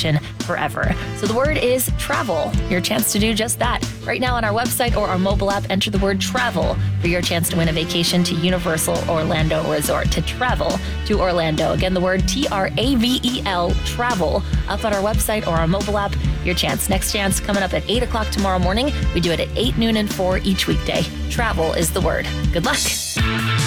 vacation forever. So the word is travel. Your chance to do just that. Right now on our website or our mobile app, enter the word travel for your chance to win a vacation to Universal Orlando Resort. To travel to Orlando. Again, the word TRAVEL, travel, up on our website or our mobile app. Your chance. Next chance coming up at 8 o'clock tomorrow morning. We do it at 8, noon, and 4 each weekday. Travel is the word. Good luck.